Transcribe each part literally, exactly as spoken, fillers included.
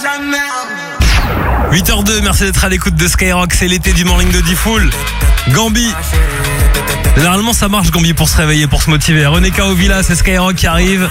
huit heures deux, merci d'être à l'écoute de Skyrock, c'est l'été du morning de Diffoul. Gambi. Généralement ça marche Gambi pour se réveiller, pour se motiver. René Caovilla, c'est Skyrock qui arrive.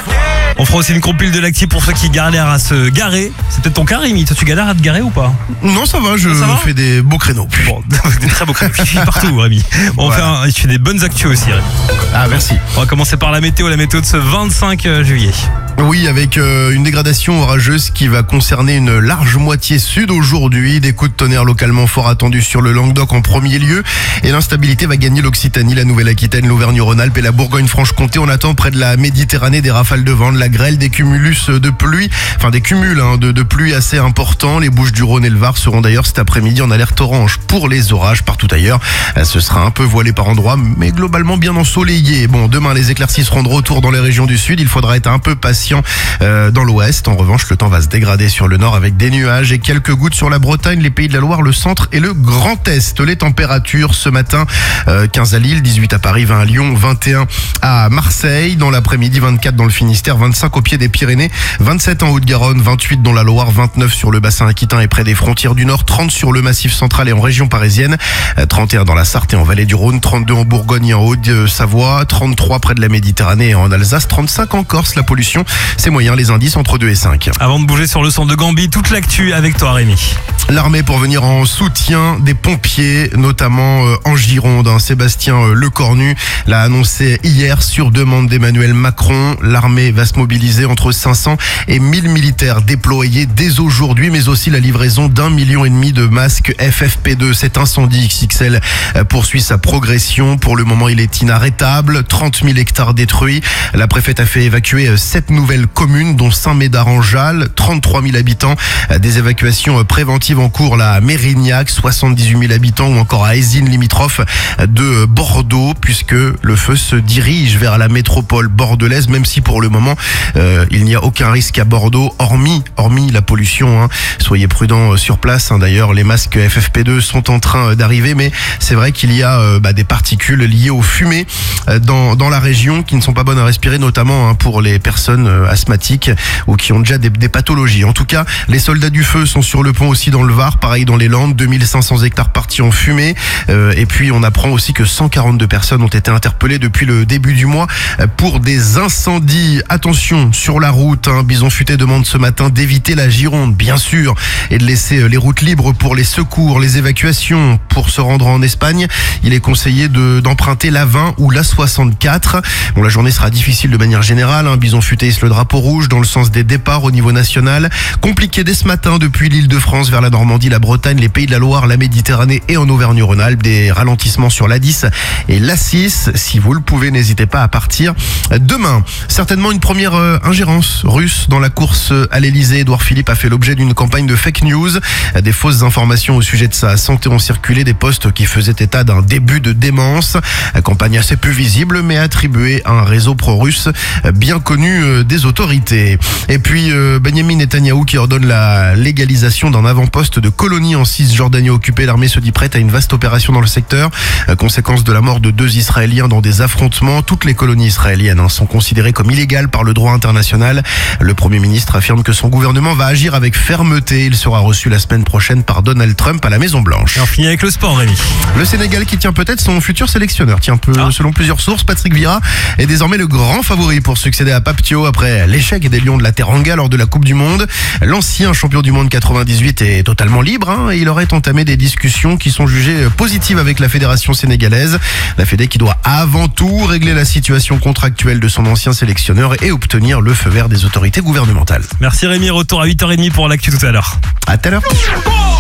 On fera aussi une compile de l'actif pour ceux qui galèrent à se garer. C'est peut-être ton cas Rémi, toi tu galères à te garer ou pas? Non ça va, je ça va fais des beaux créneaux. Bon, des très beaux créneaux, fifi partout Rémi. On voilà. fait un, tu fais des bonnes actus aussi Rémi. Ah merci. On va commencer par la météo, la météo de ce vingt-cinq juillet. Oui, avec euh, une dégradation orageuse qui va concerner une large moitié sud aujourd'hui. Des coups de tonnerre localement fort attendus sur le Languedoc en premier lieu. Et l'instabilité va gagner l'Occitanie, la Nouvelle-Aquitaine, l'Auvergne-Rhône-Alpes et la Bourgogne-Franche-Comté. On attend près de la Méditerranée des rafales de vent, de la grêle, des cumulus de pluie, enfin des cumuls hein, de, de pluie assez importants. Les Bouches-du-Rhône et le Var seront d'ailleurs cet après-midi en alerte orange pour les orages partout ailleurs. Ce sera un peu voilé par endroits, mais globalement bien ensoleillé. Bon, demain les éclaircies seront de retour dans les régions du sud. Il faudra être un peu patient Euh, dans l'ouest. En revanche, le temps va se dégrader sur le nord avec des nuages et quelques gouttes sur la Bretagne, les Pays de la Loire, le centre et le Grand Est. Les températures ce matin, euh, quinze à Lille, dix-huit à Paris, vingt à Lyon, vingt et un à Marseille. Dans l'après-midi, vingt-quatre dans le Finistère, vingt-cinq au pied des Pyrénées, vingt-sept en Haute-Garonne, vingt-huit dans la Loire, vingt-neuf sur le bassin aquitain et près des frontières du Nord, trente sur le Massif central et en région parisienne, trente et un dans la Sarthe et en Vallée du Rhône, trente-deux en Bourgogne et en Haute-Savoie, trente-trois près de la Méditerranée et en Alsace, trente-cinq en Corse. La pollution, c'est moyen, les indices entre deux et cinq. Avant de bouger sur le son de Gambi, toute l'actu avec toi Rémi. L'armée pour venir en soutien des pompiers, notamment euh, en Gironde. Hein. Sébastien euh, Lecornu l'a annoncé hier sur demande d'Emmanuel Macron. L'armée va se mobiliser entre cinq cents et mille militaires déployés dès aujourd'hui, mais aussi la livraison d'un million et demi de masques F F P deux. Cet incendie X X L euh, poursuit sa progression. Pour le moment, il est inarrêtable. trente mille hectares détruits. La préfète a fait évacuer euh, sept nouvelles communes, dont Saint-Médard-en-Jalles, trente-trois mille habitants. Euh, des évacuations préventives en cours là à Mérignac, soixante-dix-huit mille habitants, ou encore à Ézines, limitrophe de Bordeaux, puisque le feu se dirige vers la métropole bordelaise, même si pour le moment euh, il n'y a aucun risque à Bordeaux, hormis hormis la pollution. Hein. Soyez prudents sur place. Hein. D'ailleurs, les masques F F P deux sont en train d'arriver, mais c'est vrai qu'il y a euh, bah, des particules liées aux fumées euh, dans dans la région qui ne sont pas bonnes à respirer, notamment hein, pour les personnes euh, asthmatiques ou qui ont déjà des, des pathologies. En tout cas, les soldats du feu sont sur le pont aussi dans le Var, pareil dans les Landes, deux mille cinq cents hectares partis en fumée. Euh, et puis on apprend aussi que cent quarante-deux personnes ont été interpellées depuis le début du mois pour des incendies. Attention sur la route, hein. Bison Futé demande ce matin d'éviter la Gironde, bien sûr, et de laisser les routes libres pour les secours, les évacuations. Pour se rendre en Espagne, il est conseillé de, d'emprunter l'A vingt ou l'A soixante-quatre. Bon, la journée sera difficile de manière générale. Hein. Bison Futé hisse le drapeau rouge dans le sens des départs au niveau national. Compliqué dès ce matin depuis l'Île-de-France vers la Normandie, la Bretagne, les Pays de la Loire, la Méditerranée et en Auvergne-Rhône-Alpes. Des ralentissements sur l'A dix et l'A six. Si vous le pouvez, n'hésitez pas à partir demain. Certainement une première euh, ingérence russe dans la course à l'Elysée. Édouard Philippe a fait l'objet d'une campagne de fake news. Des fausses informations au sujet de sa santé ont circulé, des posts qui faisaient état d'un début de démence. Campagne assez peu visible, mais attribuée à un réseau pro-russe bien connu des autorités. Et puis euh, Benyamin Netanyahou qui ordonne la légalisation d'un avant-poste de colonie en Cisjordanie occupée. L'armée se dit prête à une vaste opération dans le secteur. Euh, conséquence de la mort de deux Israéliens dans des affrontements. Toutes les colonies israéliennes hein, sont considérées comme illégales par le droit international. Le Premier ministre affirme que son gouvernement va agir avec fermeté. Il sera reçu la semaine prochaine par Donald Trump à la Maison-Blanche. Et on finit avec le sport Rémi. Le Sénégal qui tient peut-être son futur sélectionneur. Tiens, peu, ah. selon plusieurs sources, Patrick Vieira est désormais le grand favori pour succéder à Pape Thiaw après l'échec des Lions de la Teranga lors de la Coupe du Monde. L'ancien champion du monde quatre-vingt-dix-huit est totalement libre hein, et il aurait entamé des discussions qui sont jugées positives avec la fédération sénégalaise. La Fédé qui doit avant tout régler la situation contractuelle de son ancien sélectionneur et obtenir le feu vert des autorités gouvernementales. Merci Rémi, retour à huit heures trente pour l'actu tout à l'heure. À tout à l'heure.